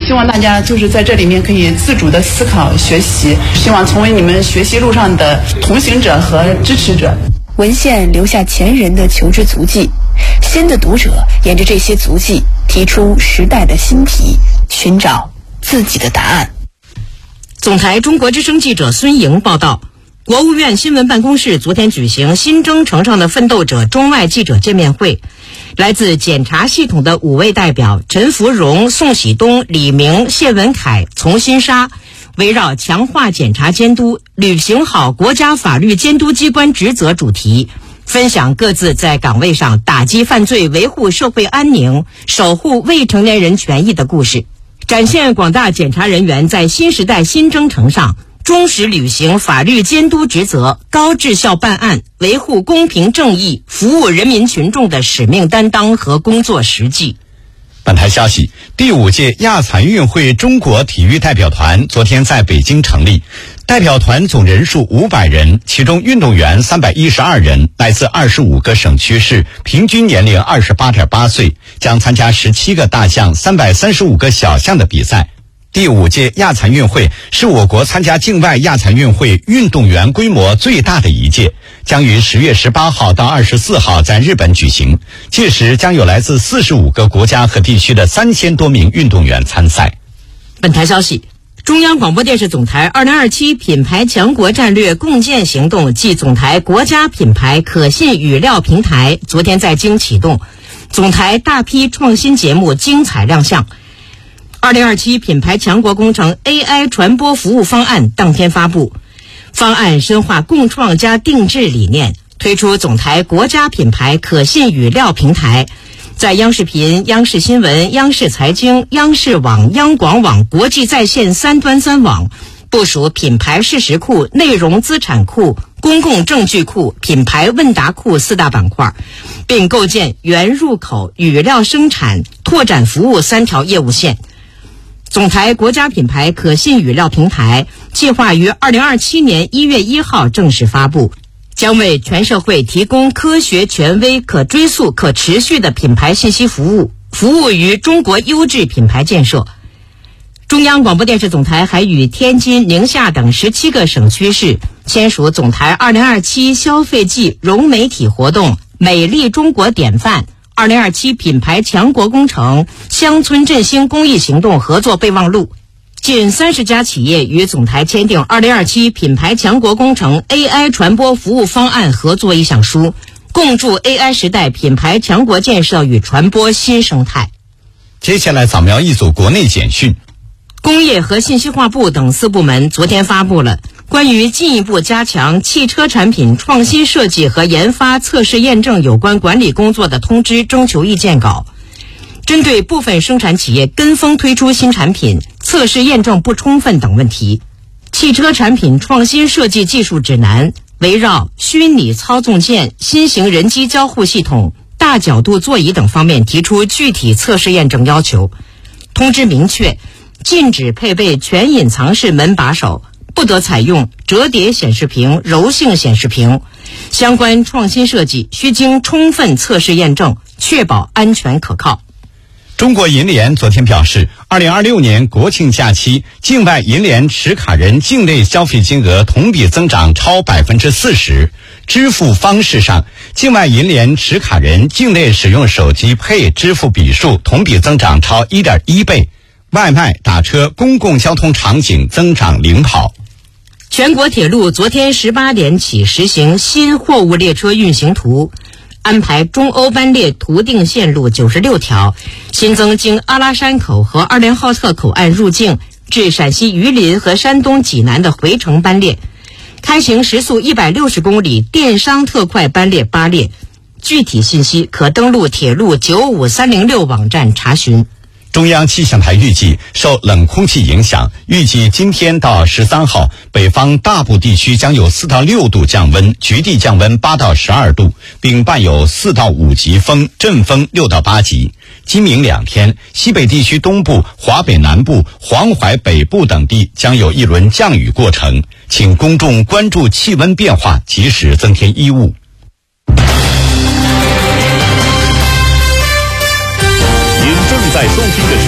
希望大家就是在这里面可以自主的思考学习，希望成为你们学习路上的同行者和支持者。 文献留下前人的求知足迹，新的读者沿着这些足迹提出时代的新题，寻找自己的答案。 总台中国之声记者孙莹报道，国务院新闻办公室昨天举行新征程上的奋斗者中外记者见面会，来自检察系统的5位代表陈福荣、宋喜东、李明、谢文凯、丛新沙，围绕强化检察监督、履行好国家法律监督机关职责主题，分享各自在岗位上打击犯罪、维护社会安宁、守护未成年人权益的故事，展现广大检察人员在新时代新征程上忠实履行法律监督职责、高质效办案、维护公平正义、服务人民群众的使命担当和工作实际。 本台消息，第5届亚残运会中国体育代表团昨天在北京成立，代表团总人数500人，其中运动员312人，来自25个省区市，平均年龄28.8岁，将参加17个大项、335个小项的比赛。第5届亚残运会是我国参加境外亚残运会运动员规模最大的一届，将于10月18号到24号在日本举行，届时将有来自45个国家和地区的3000多名运动员参赛。 本台消息，中央广播电视总台2027品牌强国战略共建行动暨总台国家品牌可信语料平台昨天在京启动，总台大批创新节目精彩亮相。2027品牌强国工程 AI 传播服务方案当天发布，方案深化共创加定制理念，推出总台国家品牌可信语料平台，在央视频、央视新闻、央视财经、央视网、央广网国际在线3端3网，部署品牌事实库、内容资产库、公共证据库、品牌问答库4大板块，并构建原入口、语料生产、拓展服务3条业务线。总台国家品牌可信语料平台计划于2027年1月1号正式发布，将为全社会提供科学、权威、可追溯、可持续的品牌信息服务，服务于中国优质品牌建设。中央广播电视总台还与天津、宁夏等17个省区市签署总台2027消费季融媒体活动美丽中国典范2027品牌强国工程乡村振兴公益行动合作备忘录，近30家企业与总台签订2027品牌强国工程 AI 传播服务方案合作意向书，共筑 AI 时代品牌强国建设与传播新生态。 接下来扫描一组国内简讯。 工业和信息化部等4部门昨天发布了关于进一步加强汽车产品创新设计和研发测试验证有关管理工作的通知征求意见稿，针对部分生产企业跟风推出新产品、测试验证不充分等问题，汽车产品创新设计技术指南围绕虚拟操纵键、新型人机交互系统、大角度座椅等方面提出具体测试验证要求。通知明确禁止配备全隐藏式门把手，不得采用折叠显示屏、柔性显示屏，相关创新设计需经充分测试验证，确保安全可靠。 中国银联昨天表示，2026年国庆假期境外银联持卡人境内消费金额同比增长超 40%。支付方式上，境外银联持卡人境内使用手机Pay支付笔数同比增长超 1.1 倍。外卖、打车、公共交通场景增长领跑。 全国铁路昨天18点起实行新货物列车运行图，安排中欧班列图定线路96条，新增经阿拉山口和2连浩特口岸入境至陕西榆林和山东济南的回程班列，开行时速160公里电商特快班列8列。具体信息可登录铁路95306网站查询。 中央气象台预计，受冷空气影响，预计今天到13号，北方大部地区将有4到6度降温，局地降温8到12度，并伴有4到5级风，阵风6到8级。今明2天，西北地区东部、华北南部、黄淮北部等地将有一轮降雨过程，请公众关注气温变化，及时增添衣物。 您正在收听的是